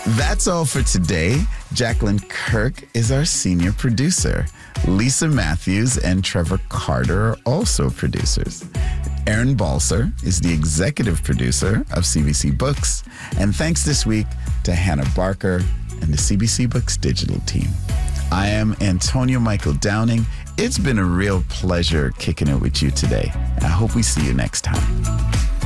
That's all for today. Jacqueline Kirk is our senior producer. Lisa Matthews and Trevor Carter are also producers. Aaron Balser is the executive producer of CBC Books. And thanks this week to Hannah Barker and the CBC Books digital team. I am Antonio Michael Downing. It's been a real pleasure kicking it with you today. I hope we see you next time.